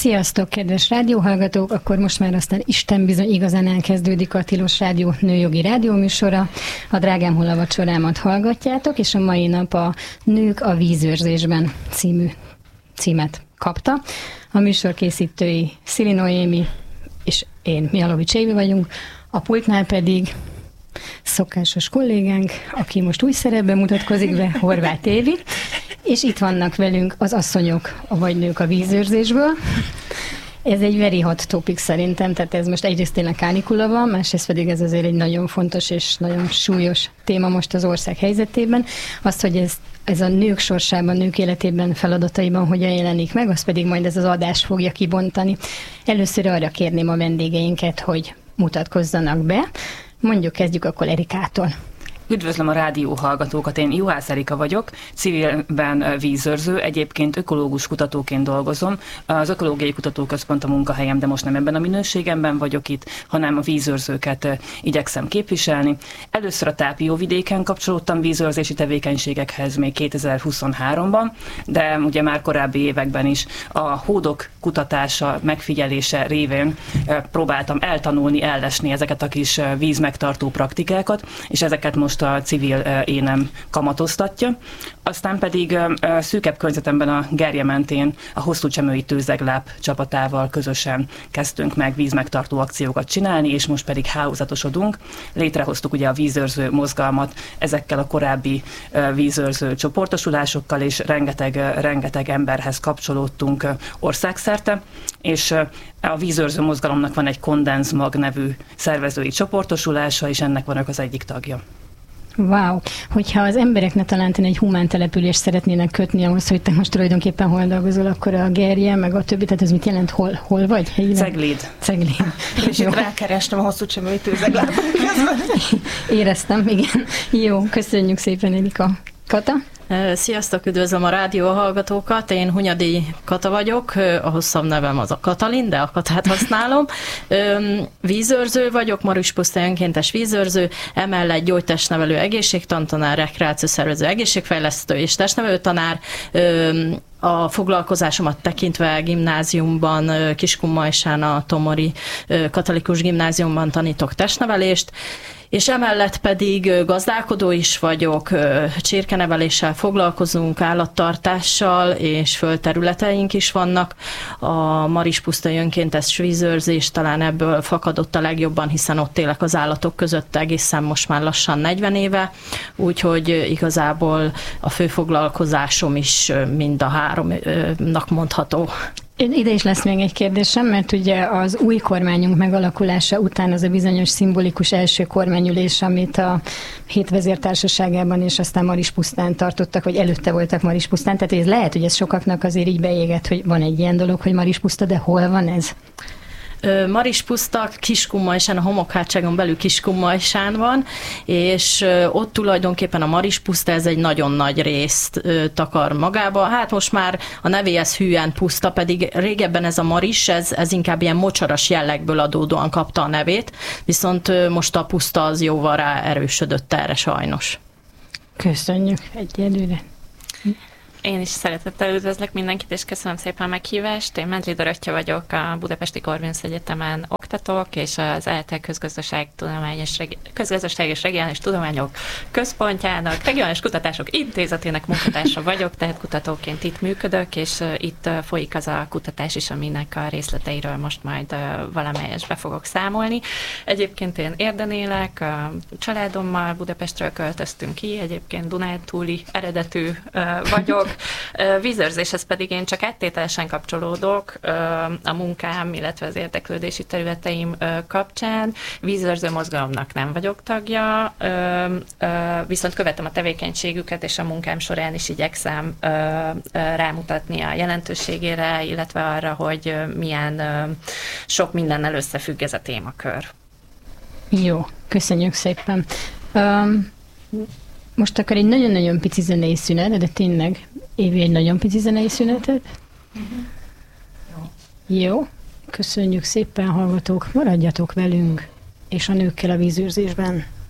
Sziasztok, kedves rádióhallgatók! Akkor most már aztán Isten bizony igazán elkezdődik a Tilos Rádió nőjogi rádióműsora. A Drágám hol a vacsorámat hallgatjátok, és a mai nap a Nők a vízőrzésben címet kapta. A műsor készítői Szili Noémi és én, Mialovics Évi vagyunk. A pultnál pedig szokásos kollégánk, aki most új szerepben mutatkozik be, Horváth Évi, és itt vannak velünk az asszonyok, vagy nők a vízőrzésből. Ez egy very hot topic szerintem, tehát ez most egyrészt tényleg kánikula van, másrészt pedig ez azért egy nagyon fontos és nagyon súlyos téma most az ország helyzetében. Azt, hogy ez a nők sorsában, nők életében, feladataiban hogyan jelenik meg, azt pedig majd ez az adás fogja kibontani. Először arra kérném a vendégeinket, hogy mutatkozzanak be. Mondjuk kezdjük akkor Erikától. Üdvözlöm a rádió hallgatókat, én Juhász Erika vagyok, civilben vízőrző, egyébként ökológus kutatóként dolgozom. Az Ökológiai Kutatóközpont a munkahelyem, de most nem ebben a minőségemben vagyok itt, hanem a vízőrzőket igyekszem képviselni. Először a Tápióvidéken kapcsolódtam vízőrzési tevékenységekhez még 2023-ban, de ugye már korábbi években is a hódok kutatása, megfigyelése révén próbáltam eltanulni, ellesni ezeket a kis vízmegtartó praktikákat, és ezeket most a civil énem kamatoztatja. Aztán pedig szűkebb környezetemben a Gerje mentén a Hosszúcsemői Tőzegláp csapatával közösen kezdtünk meg vízmegtartó akciókat csinálni, és most pedig hálózatosodunk. Létrehoztuk ugye a vízőrző mozgalmat ezekkel a korábbi vízőrző csoportosulásokkal, és rengeteg emberhez kapcsolódtunk országszerte, és a vízőrző mozgalomnak van egy Kondenzmag nevű szervezői csoportosulása, és ennek vannak az egyik tagja. Wow! Hogyha az emberek ne talán egy humán települést szeretnének kötni ahhoz, hogy te most tulajdonképpen hol dolgozol, akkor a Gerje, meg a többi, tehát ez mit jelent? Hol vagy? Cegléd. És itt rákerestem a Hosszúcsemői Tőzeglápon. Éreztem, igen. Jó, köszönjük szépen, Erika. Kata? Sziasztok, üdvözlöm a rádió hallgatókat, én Hunyadi Kata vagyok, a hosszabb nevem az a Katalin, de a Katát használom. Vízőrző vagyok, Marispuszta önkéntes vízőrző, emellett gyógytestnevelő egészségtantanár, rekreációszervező egészségfejlesztő és testnevelő tanár. A foglalkozásomat tekintve gimnáziumban, Kiskunmajsán, a Tomori Katolikus Gimnáziumban tanítok testnevelést, és emellett pedig gazdálkodó is vagyok, csirkeneveléssel foglalkozunk, állattartással, és földterületeink is vannak. A Marispusztai önkéntes vízőrzés talán ebből fakadott a legjobban, hiszen ott élek az állatok között egészen most már lassan 40 éve, úgyhogy igazából a fő foglalkozásom is mind a háromnak mondható. Ide is lesz még egy kérdésem, mert ugye az új kormányunk megalakulása után az a bizonyos szimbolikus első kormányülés, amit a Hét Vezértársaságában és aztán Marispusztán tartottak, vagy előtte voltak Marispusztán, tehát ez lehet, hogy ez sokaknak azért így beégett, hogy van egy ilyen dolog, hogy Marispuszta, de hol van ez? Marispuszta Kiskunmajsán, a Homokhátságon belül Kiskunmajsán van, és ott tulajdonképpen a Marispuszta ez egy nagyon nagy részt takar magába. Hát most már a nevéhez hűen puszta, pedig régebben ez a Maris, ez inkább ilyen mocsaras jellegből adódóan kapta a nevét, viszont most a puszta az jóval rá erősödött erre sajnos. Köszönjük egyelőre. Én is szeretettel üdvözlök mindenkit, és köszönöm szépen a meghívást. Én Mentli Dorottya vagyok, a Budapesti Corvinus Egyetemen oktatok, és az ELTE Közgazdaság és Regionális Tudományok Központjának, Regionális Kutatások Intézetének munkatársa vagyok, tehát kutatóként itt működök, és itt folyik az a kutatás is, aminek a részleteiről most majd valamelyest be fogok számolni. Egyébként én Érden élek, a családommal Budapestről költöztünk ki, egyébként dunántúli eredetű vagyok. Vízőrzéshez pedig én csak áttételesen kapcsolódok a munkám, illetve az érdeklődési területeim kapcsán. Vízőrző mozgalomnak nem vagyok tagja, viszont követem a tevékenységüket, és a munkám során is igyekszem rámutatni a jelentőségére, illetve arra, hogy milyen sok mindennel összefügg ez a témakör. Jó, köszönjük szépen. Most akkor egy nagyon-nagyon pici zenei szünet, de tényleg Évi egy nagyon pici zenei szünetet. Jó, köszönjük szépen, hallgatók, maradjatok velünk, és a Nőkkel a vízőrzésben.